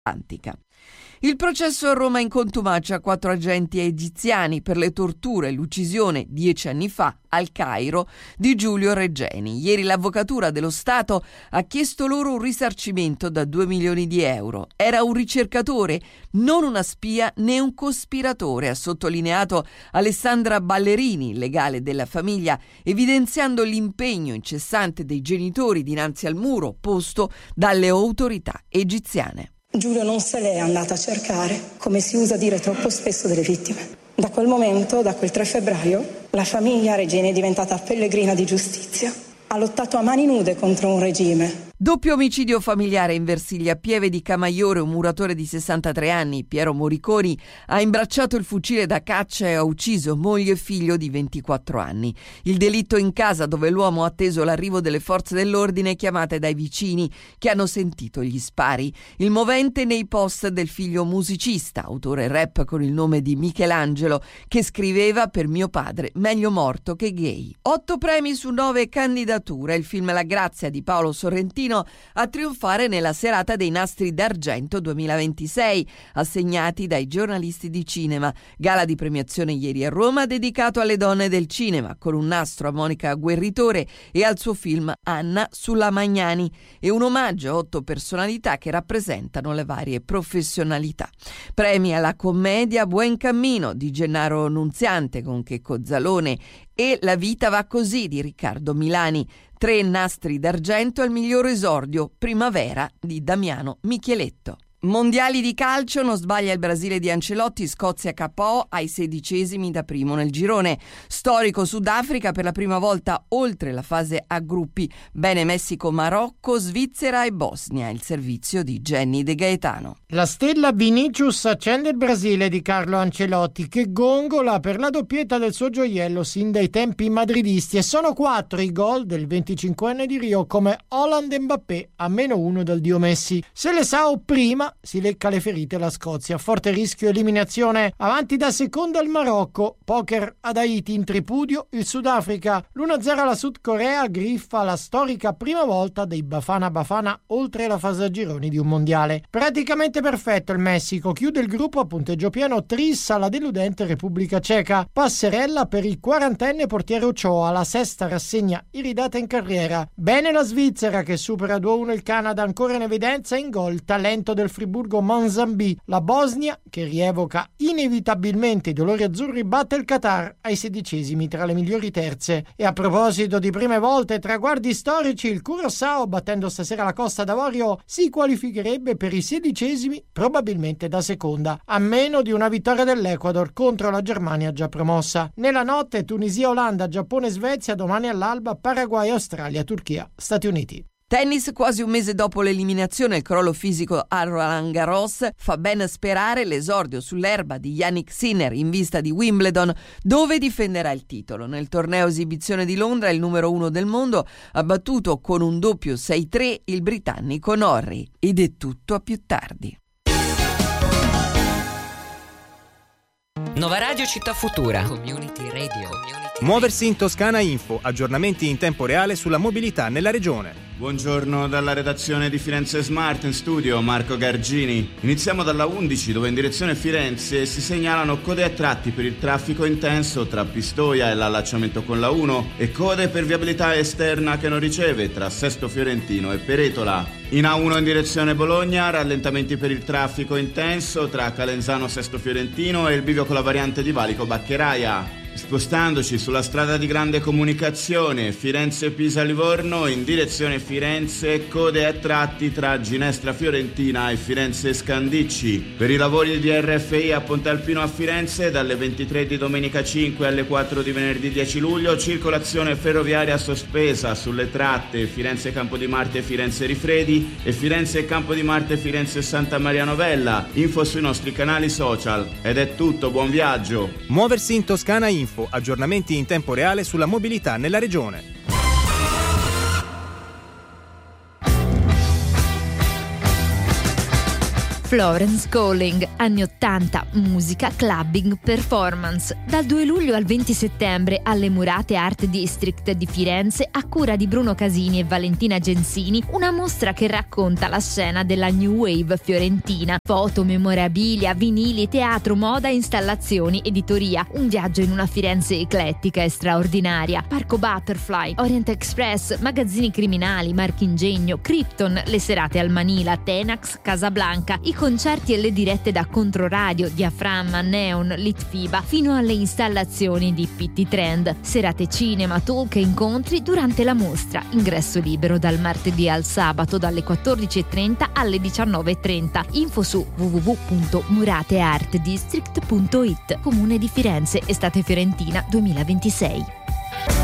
Antica. Il processo a Roma in contumacia a 4 agenti egiziani per le torture e l'uccisione 10 anni fa al Cairo di Giulio Regeni. Ieri l'Avvocatura dello Stato ha chiesto loro un risarcimento da 2 milioni di euro. Era un ricercatore, non una spia né un cospiratore, ha sottolineato Alessandra Ballerini, legale della famiglia, evidenziando l'impegno incessante dei genitori dinanzi al muro posto dalle autorità egiziane. Giulio non se l'è andata a cercare, come si usa dire troppo spesso delle vittime. Da quel momento, da quel 3 febbraio, la famiglia Regeni è diventata pellegrina di giustizia. Ha lottato a mani nude contro un regime. Doppio omicidio familiare in Versilia. Pieve di Camaiore, un muratore di 63 anni, Piero Moriconi, ha imbracciato il fucile da caccia e ha ucciso moglie e figlio di 24 anni. Il delitto in casa, dove l'uomo ha atteso l'arrivo delle forze dell'ordine chiamate dai vicini che hanno sentito gli spari. Il movente nei post del figlio musicista, autore rap con il nome di Michelangelo, che scriveva: per mio padre meglio morto che gay. 8 premi su 9 candidature. Il film La Grazia di Paolo Sorrentino a trionfare nella serata dei Nastri d'Argento 2026, assegnati dai giornalisti di cinema. Gala di premiazione ieri a Roma dedicato alle donne del cinema, con un nastro a Monica Guerritore e al suo film Anna sulla Magnani e un omaggio a 8 personalità che rappresentano le varie professionalità. Premi alla commedia Buen Cammino di Gennaro Nunziante con Checco Zalone e La vita va così di Riccardo Milani. 3 nastri d'argento al miglior esordio, Primavera di Damiano Micheletto. Mondiali di calcio, non sbaglia il Brasile di Ancelotti, Scozia KO ai 16esimi da primo nel girone. Storico Sudafrica per la prima volta oltre la fase a gruppi. Bene Messico, Marocco, Svizzera e Bosnia, il servizio di Jenny De Gaetano. La stella Vinicius accende il Brasile di Carlo Ancelotti, che gongola per la doppietta del suo gioiello sin dai tempi madridisti, e sono 4 i gol del 25enne di Rio come Haaland e Mbappé a -1 dal dio Messi. Seleção prima si lecca le ferite la Scozia, forte rischio eliminazione, avanti da seconda il Marocco, poker ad Haiti in tripudio il Sudafrica, l'1-0 alla Sud Corea griffa la storica prima volta dei Bafana Bafana oltre la fase a gironi di un mondiale. Praticamente perfetto il Messico, chiude il gruppo a punteggio pieno, trissa la deludente Repubblica Ceca, passerella per il 40enne portiere Ochoa, la 6ª rassegna iridata in carriera. Bene la Svizzera che supera 2-1 il Canada, ancora in evidenza in gol talento del Friburgo Manzambi. La Bosnia, che rievoca inevitabilmente i dolori azzurri, batte il Qatar ai 16esimi tra le migliori terze. E a proposito di prime volte e traguardi storici, il Curaçao, battendo stasera la Costa d'Avorio, si qualificherebbe per i 16esimi, probabilmente da seconda, a meno di una vittoria dell'Ecuador contro la Germania già promossa. Nella notte Tunisia, Olanda, Giappone, Svezia, domani all'alba Paraguay, Australia, Turchia, Stati Uniti. Tennis, quasi un mese dopo l'eliminazione, il crollo fisico a Roland Garros fa ben sperare l'esordio sull'erba di Jannik Sinner in vista di Wimbledon, dove difenderà il titolo. Nel torneo esibizione di Londra il numero 1 del mondo ha battuto con un doppio 6-3 il britannico Norrie. Ed è tutto a più tardi. Nova Radio Città Futura. Community Radio. Muoversi in Toscana Info, aggiornamenti in tempo reale sulla mobilità nella regione. Buongiorno dalla redazione di Firenze Smart, in studio Marco Gargini. Iniziamo dalla 11 dove in direzione Firenze si segnalano code a tratti per il traffico intenso tra Pistoia e l'allacciamento con la 1 e code per viabilità esterna che non riceve tra Sesto Fiorentino e Peretola. In A1 in direzione Bologna, rallentamenti per il traffico intenso tra Calenzano Sesto Fiorentino e il bivio con la variante di Valico Baccheraia. Spostandoci sulla strada di grande comunicazione Firenze-Pisa-Livorno in direzione Firenze, code a tratti tra Ginestra Fiorentina e Firenze Scandicci. Per i lavori di RFI a Ponte Alpino a Firenze dalle 23 di domenica 5 alle 4 di venerdì 10 luglio circolazione ferroviaria sospesa sulle tratte Firenze Campo di Marte e Firenze Rifredi e Firenze Campo di Marte e Firenze Santa Maria Novella. Info sui nostri canali social. Ed è tutto, buon viaggio. Muoversi in Toscana Info, aggiornamenti in tempo reale sulla mobilità nella regione. Florence Calling, anni 80, musica, clubbing, performance. Dal 2 luglio al 20 settembre alle Murate Art District di Firenze, a cura di Bruno Casini e Valentina Gensini, una mostra che racconta la scena della New Wave fiorentina. Foto, memorabilia, vinili, teatro, moda, installazioni, editoria. Un viaggio in una Firenze eclettica e straordinaria. Parco Butterfly, Orient Express, magazzini criminali, Marchingegno, Krypton, le serate al Manila, Tenax, Casablanca, i concerti e le dirette da Controradio, Diaframma, Neon, Litfiba, fino alle installazioni di PT Trend. Serate cinema, talk e incontri durante la mostra. Ingresso libero dal martedì al sabato dalle 14:30 alle 19:30. Info su www.murateartdistrict.it. Comune di Firenze, estate fiorentina 2026.